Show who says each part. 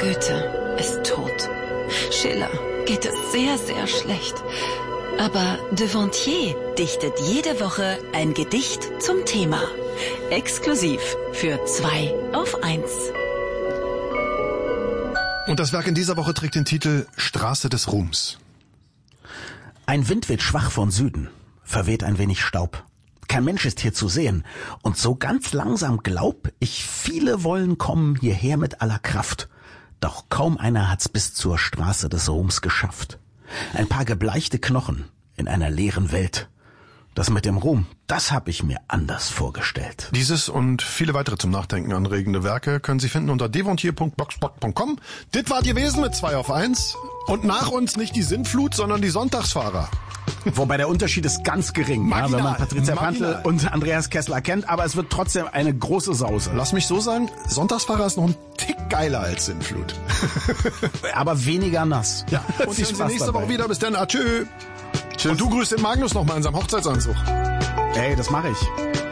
Speaker 1: Goethe ist tot. Schiller geht es sehr, sehr schlecht. Aber Devontier dichtet jede Woche ein Gedicht zum Thema. Exklusiv für 2 auf 1.
Speaker 2: Und das Werk in dieser Woche trägt den Titel Straße des Ruhms.
Speaker 3: Ein Wind weht schwach von Süden, verweht ein wenig Staub. Kein Mensch ist hier zu sehen. Und so ganz langsam glaub ich, viele wollen kommen hierher mit aller Kraft. Doch kaum einer hat's bis zur Straße des Ruhms geschafft. Ein paar gebleichte Knochen in einer leeren Welt. Das mit dem Ruhm, das hab ich mir anders vorgestellt.
Speaker 2: Dieses und viele weitere zum Nachdenken anregende Werke können Sie finden unter devontier.blogspot.com. Dit war gewesen mit 2 auf 1. Und nach uns nicht die Sintflut, sondern die Sonntagsfahrer.
Speaker 3: Wobei der Unterschied ist ganz gering, ja, wenn man Patricia Prantl und Andreas Kessler kennt, aber es wird trotzdem eine große Sause.
Speaker 2: Lass mich so sagen, Sonntagsfahrer ist noch ein Tick geiler als Sintflut.
Speaker 3: Aber weniger nass.
Speaker 2: Ja, und ich sehe nächste Woche wieder. Bis dann, adieu. Tschüss. Und du grüßt den Magnus nochmal in seinem Hochzeitsanzug.
Speaker 3: Ey, das mache ich.